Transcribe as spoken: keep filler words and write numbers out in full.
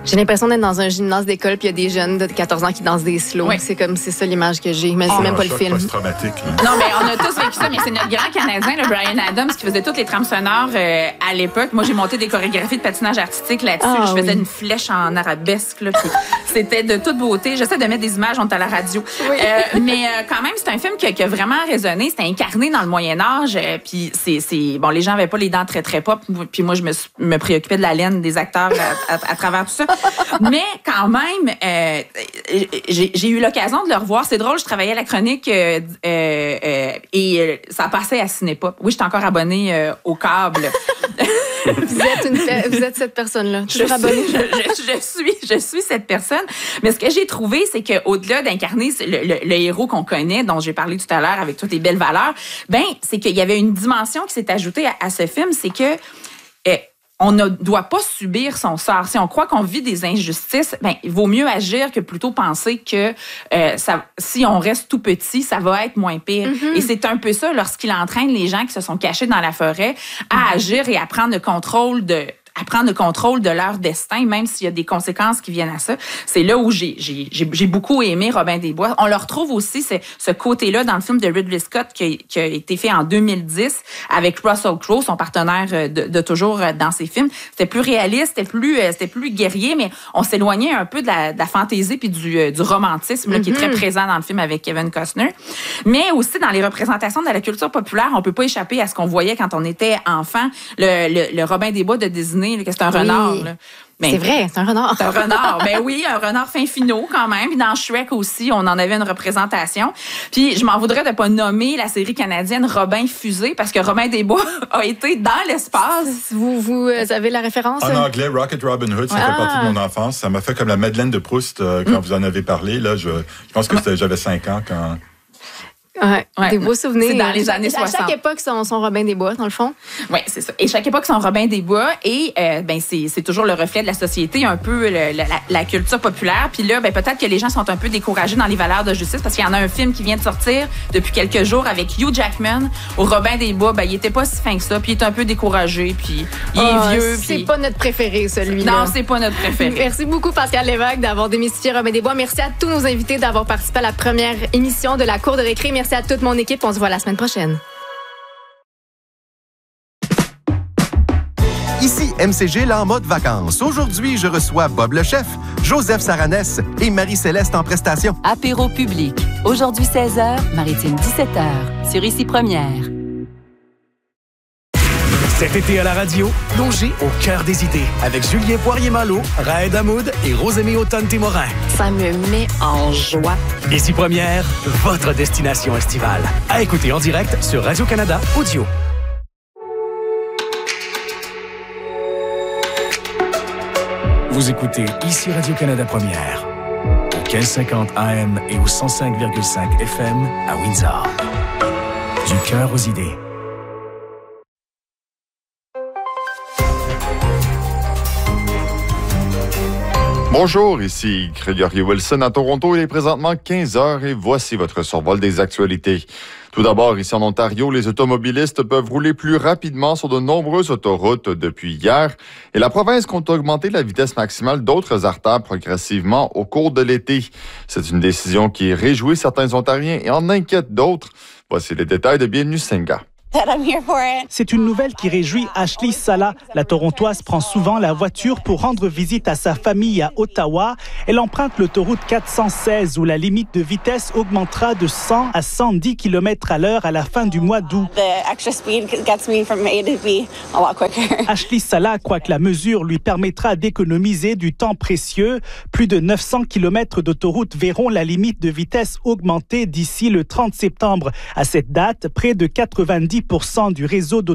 J'ai l'impression d'être dans un gymnase d'école puis il y a des jeunes de quatorze ans qui dansent des slow. Oui. C'est comme c'est ça l'image que j'ai, mais oh, c'est même pas le film. Post-traumatique. Non, mais on a tous vécu ça, mais c'est notre grand Canadien, le Bryan Adams, qui faisait toutes les trames sonores euh, à l'époque. Moi, j'ai monté des chorégraphies de patinage artistique là-dessus. Ah, là, je faisais oui. une flèche en arabesque. Là, puis c'était de toute beauté. J'essaie de mettre des images, on est à la radio. Oui. Euh, mais euh, quand même, c'est un film qui a, qui a vraiment résonné. C'était incarné dans le Moyen-Âge. Euh, puis c'est, c'est bon, les gens avaient pas les dents très très pop. Puis moi, je me, me préoccupais de la laine des acteurs à, à, à travers tout ça. Mais quand même, euh, j'ai, j'ai eu l'occasion de le revoir. C'est drôle, je travaillais à la chronique euh, euh, et ça passait à Cinépop. Oui, j'étais encore abonnée euh, au câble. Vous êtes, une, vous êtes cette personne-là. Je suis, abonnée. Je, je, je, suis, je suis cette personne. Mais ce que j'ai trouvé, c'est qu'au-delà d'incarner le, le, le héros qu'on connaît, dont j'ai parlé tout à l'heure avec toutes les belles valeurs, ben c'est qu'il y avait une dimension qui s'est ajoutée à, à ce film, c'est que euh, on ne doit pas subir son sort. Si on croit qu'on vit des injustices, ben il vaut mieux agir que plutôt penser que euh, ça, si on reste tout petit, ça va être moins pire. Mm-hmm. Et c'est un peu ça lorsqu'il entraîne les gens qui se sont cachés dans la forêt à mm-hmm. agir et à prendre le contrôle de à prendre le contrôle de leur destin, même s'il y a des conséquences qui viennent à ça. C'est là où j'ai, j'ai, j'ai, j'ai beaucoup aimé Robin des Bois. On le retrouve aussi, c'est ce côté-là dans le film de Ridley Scott qui a, qui a été fait en deux mille dix avec Russell Crowe, son partenaire de, de toujours dans ses films. C'était plus réaliste, c'était plus, c'était plus guerrier, mais on s'éloignait un peu de la, de la fantaisie puis du, du romantisme là, mm-hmm. qui est très présent dans le film avec Kevin Costner. Mais aussi dans les représentations de la culture populaire, on peut pas échapper à ce qu'on voyait quand on était enfant. Le, le, le Robin des Bois de Disney, que c'est un oui. renard. Là. Mais, c'est vrai, c'est un renard. C'est un renard. Ben oui, un renard fin finot quand même. Puis dans Shrek aussi, on en avait une représentation. Puis je m'en voudrais de pas nommer la série canadienne Robin Fusée parce que Robin des Bois a été dans l'espace. Vous, vous avez la référence? En anglais, Rocket Robin Hood, ça ah. fait partie de mon enfance. Ça m'a fait comme la Madeleine de Proust euh, quand mm. vous en avez parlé. Là, je, je pense que c'était, j'avais cinq ans quand... Ouais, ouais, des beaux souvenirs. C'est dans les années soixante. À chaque époque, son, son Robin des Bois, dans le fond. Oui, c'est ça. Et chaque époque, son Robin des Bois. Et euh, ben c'est, c'est toujours le reflet de la société, un peu le, la, la culture populaire. Puis là, ben peut-être que les gens sont un peu découragés dans les valeurs de justice parce qu'il y en a un film qui vient de sortir depuis quelques jours avec Hugh Jackman. Au Robin des Bois, ben il était pas si fin que ça. Puis il est un peu découragé. Puis il est oh, vieux. C'est puis... pas notre préféré, celui-là. Non, c'est pas notre préféré. Merci beaucoup, Pascal Lévesque, d'avoir démystifié Robin des Bois. Merci à tous nos invités d'avoir participé à la première émission de la Cour de récré. Merci à toute mon équipe. On se voit la semaine prochaine. Ici M C G, là en mode vacances. Aujourd'hui, je reçois Bob le chef, Joseph Saranès et Marie-Céleste en prestation. Apéro public. Aujourd'hui seize heures, Maritime dix-sept heures. Sur Ici Première. Cet été à la radio, plongez au cœur des idées avec Julien Poirier-Malo, Raed Hamoud et Rosemée Automne-Témorin. Ça me met en joie. Ici Première, votre destination estivale. À écouter en direct sur Radio-Canada Audio. Vous écoutez Ici Radio-Canada Première, au mille cinquante A M et au cent cinq virgule cinq F M à Windsor. Du cœur aux idées. Bonjour, ici Gregory Wilson à Toronto. Il est présentement quinze heures et voici votre survol des actualités. Tout d'abord, ici en Ontario, les automobilistes peuvent rouler plus rapidement sur de nombreuses autoroutes depuis hier et la province compte augmenter la vitesse maximale d'autres artères progressivement au cours de l'été. C'est une décision qui réjouit certains Ontariens et en inquiète d'autres. Voici les détails de Bienvenue Senga. C'est une nouvelle qui réjouit Ashley Sala. La Torontoise prend souvent la voiture pour rendre visite à sa famille à Ottawa. Elle emprunte l'autoroute quatre cent seize où la limite de vitesse augmentera de cent à cent dix kilomètres à l'heure à la fin du mois d'août. Ashley Sala croit que la mesure lui permettra d'économiser du temps précieux. Plus de neuf cents kilomètres d'autoroute verront la limite de vitesse augmenter d'ici le trente septembre. À cette date, près de quatre-vingt-dix pour cent du réseau d'autoroute